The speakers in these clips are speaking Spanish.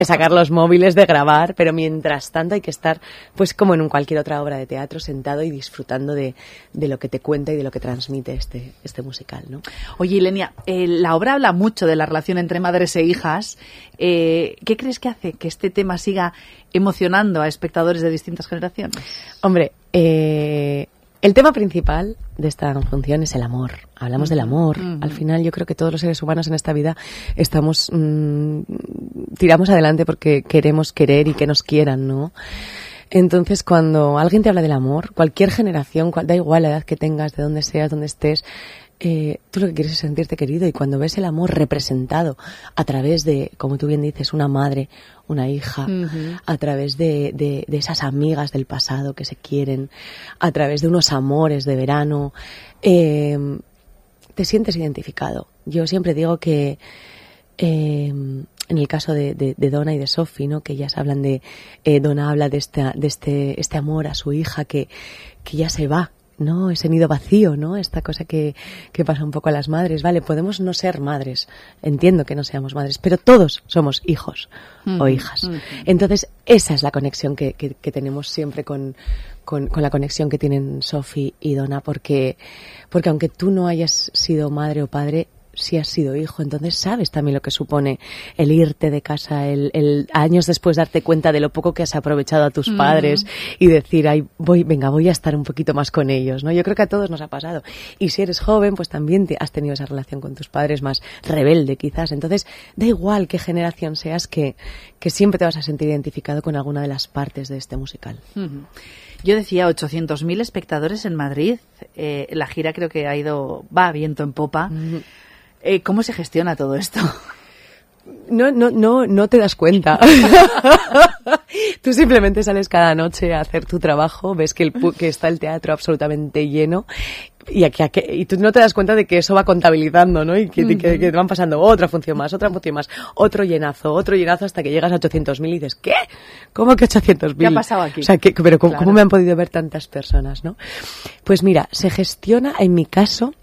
sacar los móviles, de grabar, pero mientras tanto hay que estar, pues como en cualquier otra obra de teatro, sentado y disfrutando de lo que te cuenta y de lo que transmite este musical, ¿no? Oye, Ilenia, la obra habla mucho de la relación entre madres e hijas. ¿Qué crees que hace que este tema siga emocionando a espectadores de distintas generaciones? Hombre, el tema principal de esta función es el amor. Hablamos del amor. Al final yo creo que todos los seres humanos en esta vida estamos tiramos adelante porque queremos querer y que nos quieran, ¿no? Entonces, cuando alguien te habla del amor, cualquier generación, da igual la edad que tengas, de dónde seas, dónde estés, tú lo que quieres es sentirte querido, y cuando ves el amor representado a través de, como tú bien dices, una madre, una hija, a través de esas amigas del pasado que se quieren, a través de unos amores de verano, te sientes identificado. Yo siempre digo que en el caso de Donna y de Sophie, ¿no? Que ellas hablan Donna habla de este amor a su hija que ya se va, ¿no? Ese nido vacío, ¿no? Esta cosa que pasa un poco a las madres. Vale, podemos no ser madres, entiendo que no seamos madres, pero todos somos hijos o hijas. Entonces, esa es la conexión que tenemos siempre con la conexión que tienen Sophie y Donna, porque aunque tú no hayas sido madre o padre, si has sido hijo, entonces sabes también lo que supone el irte de casa, el años después darte cuenta de lo poco que has aprovechado a tus padres y decir, ay, voy a estar un poquito más con ellos, ¿no? Yo creo que a todos nos ha pasado. Y si eres joven, pues también has tenido esa relación con tus padres más rebelde, quizás. Entonces, da igual qué generación seas, que siempre te vas a sentir identificado con alguna de las partes de este musical. Yo decía 800.000 espectadores en Madrid. La gira creo que va a viento en popa. ¿Cómo se gestiona todo esto? No te das cuenta. Tú simplemente sales cada noche a hacer tu trabajo, ves que está el teatro absolutamente lleno y tú no te das cuenta de que eso va contabilizando, ¿no? Y que van pasando otra función más, otro llenazo hasta que llegas a 800.000 y dices, ¿qué? ¿Cómo que 800.000? ¿Qué ha pasado aquí? O sea, pero ¿cómo me han podido ver tantas personas, no? Pues mira, se gestiona, en mi caso,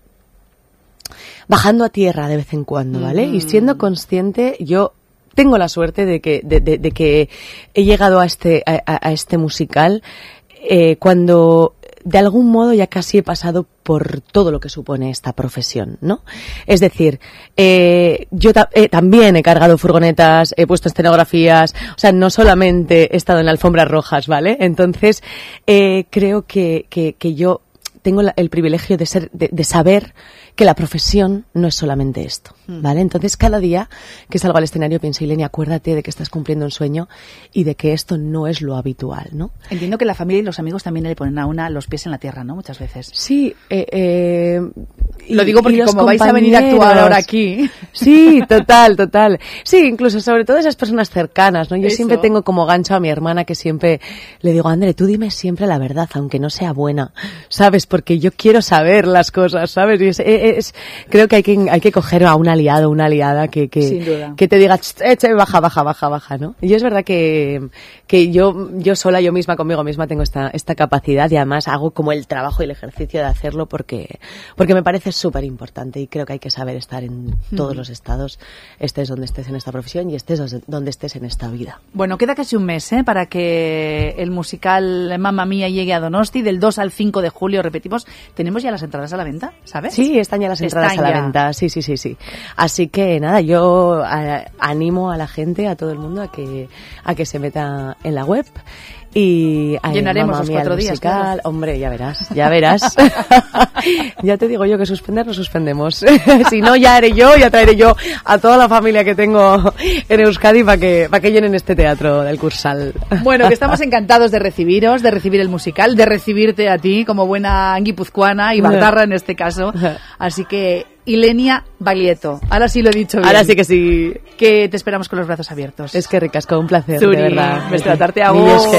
bajando a tierra de vez en cuando, ¿vale? Y siendo consciente, yo tengo la suerte de que he llegado a este musical cuando de algún modo ya casi he pasado por todo lo que supone esta profesión, ¿no? Es decir, yo también he cargado furgonetas, he puesto escenografías, o sea, no solamente he estado en alfombras rojas, ¿vale? Entonces, creo que yo tengo el privilegio de saber que la profesión no es solamente esto, ¿vale? Entonces, cada día que salgo al escenario pienso, Ilenia, acuérdate de que estás cumpliendo un sueño y de que esto no es lo habitual, ¿no? Entiendo que la familia y los amigos también le ponen a una los pies en la tierra, ¿no? Muchas veces. Sí. Lo digo porque como vais a venir a actuar ahora aquí. Sí, total. Sí, incluso sobre todo esas personas cercanas, ¿no? Yo siempre tengo como gancho a mi hermana, que siempre le digo, André, tú dime siempre la verdad, aunque no sea buena, ¿sabes? Porque yo quiero saber las cosas, ¿sabes? Y creo que hay que coger a un aliado, una aliada que te diga, baja, ¿no? Y es verdad que yo sola, yo misma, conmigo misma tengo esta capacidad, y además hago como el trabajo y el ejercicio de hacerlo porque me parece súper importante, y creo que hay que saber estar en todos los estados, estés donde estés en esta profesión y estés donde estés en esta vida. Bueno, queda casi un mes para que el musical Mamma Mía llegue a Donosti, del 2 al 5 de julio, repetimos. ¿Tenemos ya las entradas a la venta, sabes? Sí, están ya las entradas a la venta, sí. Así que nada, yo animo a la gente, a todo el mundo, a que se meta en la web. Y llenaremos los 4 días, claro. Hombre, ya verás. Ya te digo yo que suspender no suspendemos. Si no, ya traeré yo a toda la familia que tengo en Euskadi para que llenen este teatro del Cursal. Bueno, que estamos encantados de recibiros, de recibir el musical, de recibirte a ti como buena guipuzcoana y bardarra en este caso. Así que, Ilenia Baglietto, ahora sí lo he dicho bien. Ahora sí que sí. Que te esperamos con los brazos abiertos. Es que ricasco, un placer, Zuri, de verdad. tratarte a vos.